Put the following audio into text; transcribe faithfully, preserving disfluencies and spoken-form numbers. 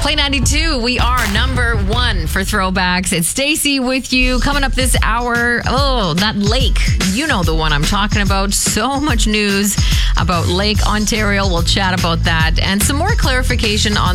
Play ninety-two, we are number one for throwbacks. It's Stacey with you. Coming up this hour, oh, that lake. You know the one I'm talking about. So much news about Lake Ontario. We'll chat about that. And some more clarification on